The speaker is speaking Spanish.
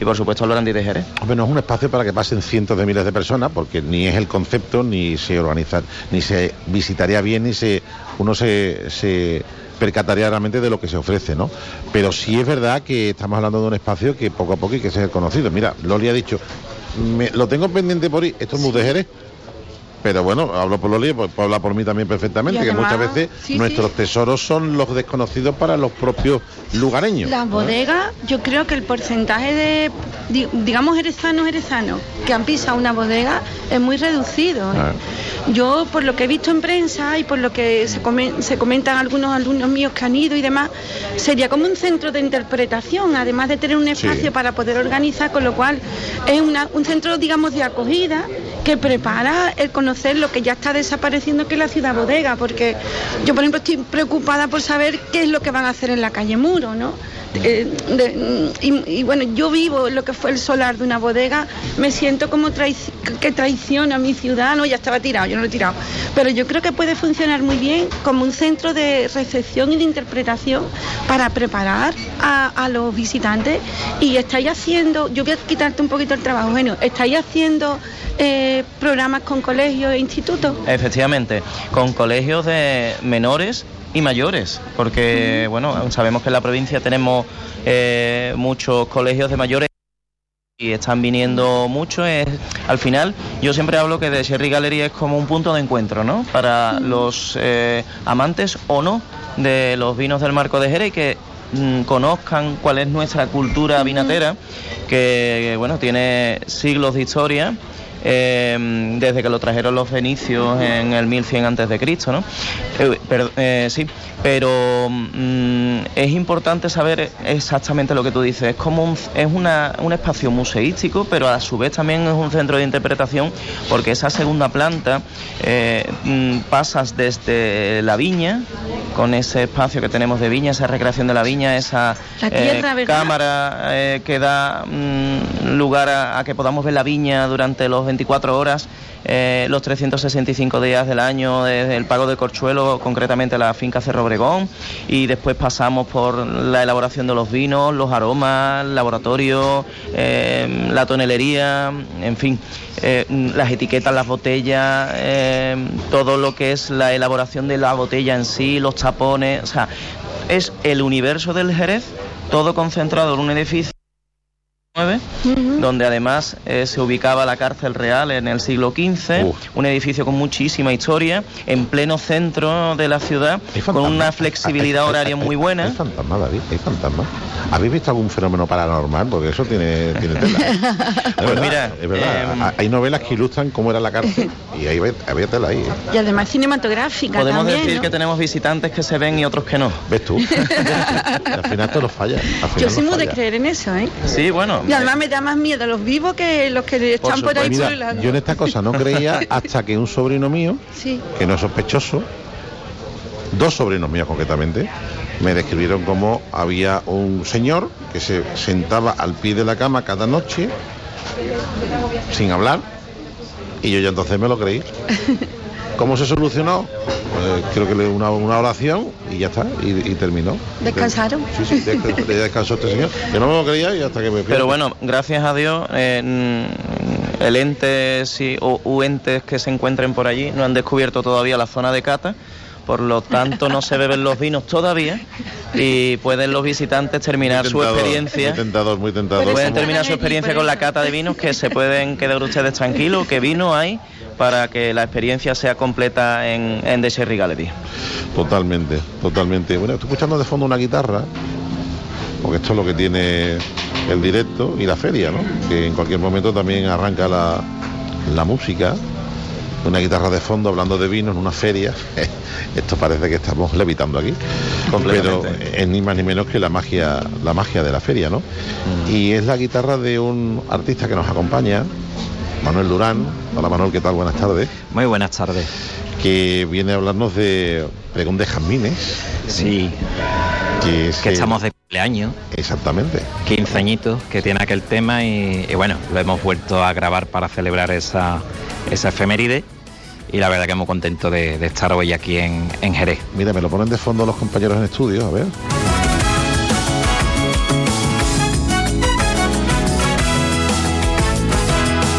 y por supuesto el brandy de Jerez. Bueno, es un espacio para que pasen cientos de miles de personas, porque ni es el concepto, ni se organiza, ni se visitaría bien, ni uno se percataría realmente de lo que se ofrece, ¿no? Pero sí es verdad que estamos hablando de un espacio que poco a poco hay que ser conocido. Mira, Loli ha dicho, lo tengo pendiente por ir, esto es muy de Jerez. Pero bueno, hablo por Loli, puedo hablar por mí también perfectamente, además, que muchas veces nuestros tesoros son los desconocidos para los propios lugareños. Las bodegas, yo creo que el porcentaje de, digamos, jerezanos que han pisado una bodega es muy reducido. Yo, por lo que he visto en prensa y por lo que se comentan algunos alumnos míos que han ido y demás, sería como un centro de interpretación, además de tener un espacio para poder organizar, con lo cual es un centro, digamos, de acogida que prepara el conocer lo que ya está desapareciendo, que es la ciudad bodega, porque yo, por ejemplo, estoy preocupada por saber qué es lo que van a hacer en la calle Muro, ¿no? Y bueno, yo vivo lo que fue el solar de una bodega, me siento como que traiciona a mi ciudad, no, ya estaba tirado, yo no lo he tirado, pero yo creo que puede funcionar muy bien como un centro de recepción y de interpretación para preparar a los visitantes. Y estáis haciendo, yo voy a quitarte un poquito el trabajo, bueno, estáis haciendo programas con colegios e institutos. Efectivamente, con colegios de menores y mayores, porque bueno, sabemos que en la provincia tenemos muchos colegios de mayores y están viniendo mucho. Al final yo siempre hablo que de Sherry Gallery es como un punto de encuentro, ¿no? Para los amantes o no de los vinos del Marco de Jerez, y que conozcan cuál es nuestra cultura vinatera, que bueno, tiene siglos de historia. Desde que lo trajeron los fenicios en el 1100 a.C., ¿no? Pero es importante saber exactamente lo que tú dices. Es como un espacio museístico, pero a su vez también es un centro de interpretación, porque esa segunda planta pasas desde la viña, con ese espacio que tenemos de viña, esa recreación de la viña, esa cámara que da lugar a que podamos ver la viña durante los 24 horas, los 365 días del año, desde el Pago de Corchuelo, concretamente la finca Cerro Obregón, y después pasamos por la elaboración de los vinos, los aromas, el laboratorio, la tonelería, en fin, las etiquetas, las botellas, todo lo que es la elaboración de la botella en sí, los tapones, o sea, es el universo del Jerez, todo concentrado en un edificio donde además se ubicaba la cárcel real en el siglo XV, un edificio con muchísima historia, en pleno centro de la ciudad, con una flexibilidad horaria muy buena. Hay fantasma, David, hay fantasma. ¿Habéis visto algún fenómeno paranormal? Porque eso tiene tela. Pues mira, es verdad. Hay novelas que ilustran cómo era la cárcel y ahí había tela ahí. Y además cinematográfica. Podemos también, decir, ¿no? que tenemos visitantes que se ven y otros que no. ¿Ves tú? Al final todo nos falla. Yo soy muy de creer en eso, ¿eh? Sí, bueno. Y además me da más miedo los vivos que los que están por ahí pululando. Yo en esta cosa no creía hasta que un sobrino mío, que no es sospechoso, dos sobrinos míos concretamente, me describieron cómo había un señor que se sentaba al pie de la cama cada noche sin hablar, y yo ya entonces me lo creí. ¿Cómo se solucionó? Creo que una oración y ya está, y terminó. ¿Descansaron? Sí, descansó este señor. Yo no me lo creía y hasta que me fui. Pero bueno, gracias a Dios, el ente o entes que se encuentren por allí no han descubierto todavía la zona de cata, por lo tanto no se beben los vinos todavía, y pueden los visitantes terminar su experiencia. Muy tentador. Pueden terminar su experiencia con la cata de vinos, que se pueden quedar ustedes tranquilos, que vino hay para que la experiencia sea completa en The Sherry Gallery. Totalmente. Bueno, estoy escuchando de fondo una guitarra, porque esto es lo que tiene el directo y la feria, ¿no? Que en cualquier momento también arranca la música. Una guitarra de fondo hablando de vino en una feria. Esto parece que estamos levitando aquí, pero es ni más ni menos que la magia de la feria, ¿no? Y es la guitarra de un artista que nos acompaña, Manuel Durán. Hola Manuel, ¿qué tal? Buenas tardes. Muy buenas tardes. Que viene a hablarnos de Pregón de Jazmines. Sí, que estamos de cumpleaños. Exactamente. 15 añitos que tiene aquel tema y bueno, lo hemos vuelto a grabar para celebrar esa efeméride, y la verdad que muy contento de estar hoy aquí en Jerez. Mira, me lo ponen de fondo los compañeros en estudio, a ver.